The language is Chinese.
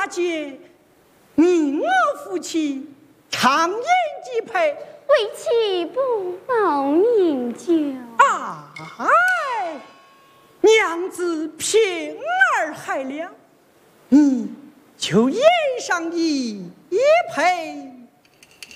姐，你我夫妻长饮几杯， 为妻不mau饮酒。 哎，娘子平儿海了，你就饮上一杯。